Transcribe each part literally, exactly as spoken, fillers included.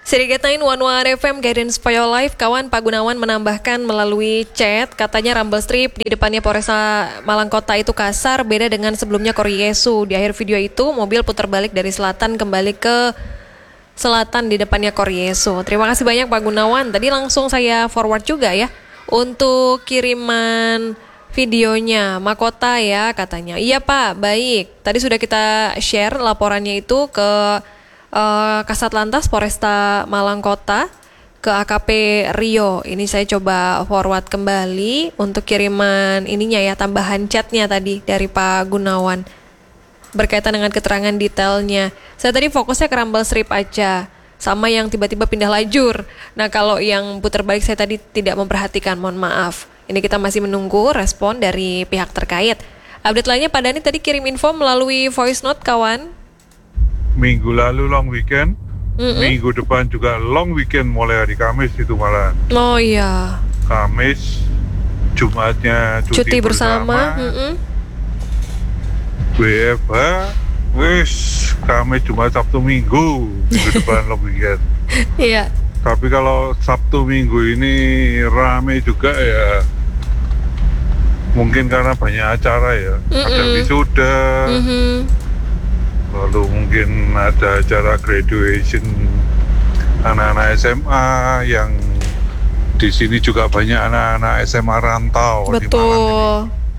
Sirigat sembilan satu satu F M Guidance for Your Life. Kawan Pak Gunawan menambahkan melalui chat, katanya rumble strip di depannya Polresta Malang Kota itu kasar, beda dengan sebelumnya Koryesu. Di akhir video itu mobil putar balik dari selatan kembali ke selatan di depannya Koryesu. Terima kasih banyak Pak Gunawan. Tadi langsung saya forward juga ya untuk kiriman videonya Makota ya katanya. Iya Pak, baik. Tadi sudah kita share laporannya itu ke Uh, Kasat Lantas Polresta Malang Kota ke A K P Rio. Ini saya coba forward kembali untuk kiriman ininya ya, tambahan chatnya tadi dari Pak Gunawan berkaitan dengan keterangan detailnya. Saya tadi fokusnya ke rumble strip aja, sama yang tiba-tiba pindah lajur. Nah kalau yang putar balik saya tadi tidak memperhatikan, mohon maaf. Ini kita masih menunggu respon dari pihak terkait. Update lainnya Pak Dhani tadi kirim info melalui voice note kawan. Minggu lalu long weekend, Mm-mm. minggu depan juga long weekend mulai hari Kamis itu malah. Oh iya. Kamis, Jumatnya cuti, cuti bersama. bersama. W F H, wis Kamis, Jumat, Sabtu, Minggu, minggu depan long weekend. Iya. Tapi kalau Sabtu Minggu ini rame juga ya. Mungkin karena banyak acara ya. Mm-mm. Ada wisuda. Mm-hmm. Lalu mungkin ada acara graduation anak-anak S M A, yang di sini juga banyak anak-anak S M A rantau. Betul. Di Malang ini.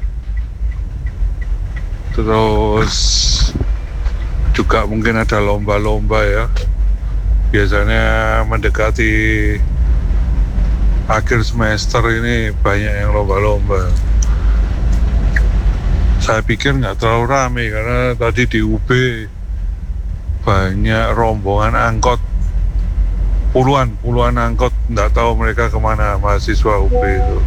Terus juga mungkin ada lomba-lomba ya. Biasanya mendekati akhir semester ini banyak yang lomba-lomba. Saya pikir nggak terlalu ramai karena tadi di U B banyak rombongan angkot, puluhan puluhan angkot, nggak tahu mereka kemana, mahasiswa U B itu.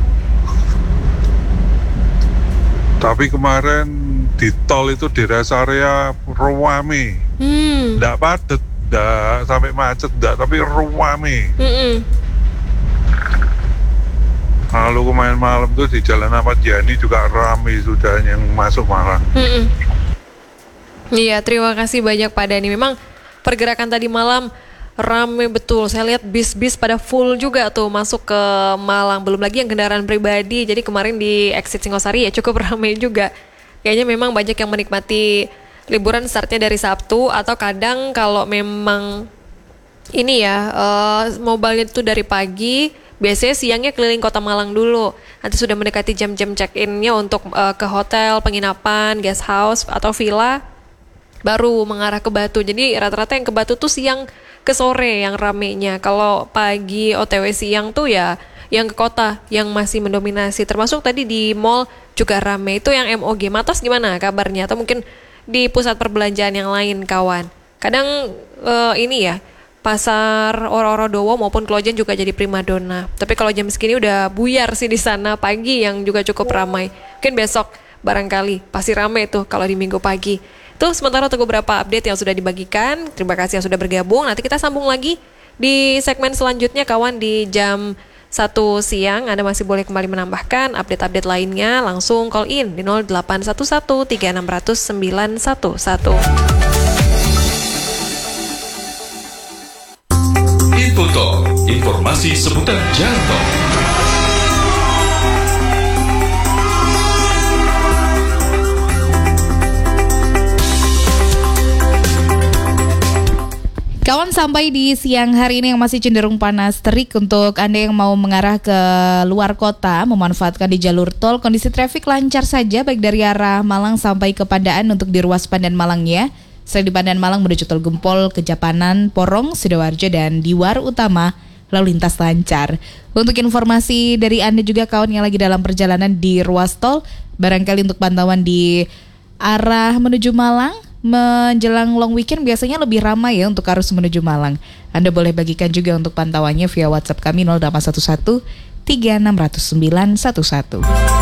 Tapi kemarin di tol itu di rest area ramai, hmm. nggak padat, nggak sampai macet, nggak, tapi ramai. Hmm. Lalu kemarin malam tuh di Jalan Ahmad Yani juga ramai sudah yang masuk Malang. Mm-mm. Iya, terima kasih banyak Pak Dhani. Memang pergerakan tadi malam ramai betul. Saya lihat bis-bis pada full juga tuh masuk ke Malang. Belum lagi yang kendaraan pribadi. Jadi kemarin di exit Singosari ya cukup ramai juga. Kayaknya memang banyak yang menikmati liburan startnya dari Sabtu, atau kadang kalau memang ini ya uh, mobile itu dari pagi. Biasanya siangnya keliling kota Malang dulu. Nanti sudah mendekati jam-jam check-in-nya untuk uh, ke hotel, penginapan, guest house, atau villa, baru mengarah ke Batu. Jadi rata-rata yang ke Batu tuh siang ke sore yang ramenya. Kalau pagi O T W siang tuh ya yang ke kota yang masih mendominasi. Termasuk tadi di mall juga rame. Itu yang M O G. Matos gimana kabarnya? Atau mungkin di pusat perbelanjaan yang lain kawan. Kadang uh, ini ya, Pasar Oro-Oro Dowo maupun Klojen juga jadi primadona. Tapi kalau jam segini udah buyar sih di sana, pagi yang juga cukup ramai. Mungkin besok barangkali pasti ramai tuh kalau di minggu pagi. Tuh sementara untuk beberapa update yang sudah dibagikan. Terima kasih yang sudah bergabung. Nanti kita sambung lagi di segmen selanjutnya kawan di jam satu siang. Anda masih boleh kembali menambahkan update-update lainnya. Langsung call in di nol delapan satu satu tiga enam nol nol sembilan satu satu. Infotalk, informasi seputar jalan tol. Kawan, sampai di siang hari ini yang masih cenderung panas terik. Untuk Anda yang mau mengarah ke luar kota, memanfaatkan di jalur tol, kondisi trafik lancar saja baik dari arah Malang sampai ke Pandaan untuk di ruas Pandan Malang ya. Selain di Pandan Malang menuju Tol Gempol, Kejapanan, Porong, Sidoarjo, dan Diwar Utama, lalu lintas lancar. Untuk informasi dari Anda juga kawan yang lagi dalam perjalanan di ruas tol, barangkali untuk pantauan di arah menuju Malang, menjelang long weekend biasanya lebih ramai ya untuk arus menuju Malang. Anda boleh bagikan juga untuk pantauannya via WhatsApp kami nol delapan satu satu tiga enam nol nol sembilan satu satu.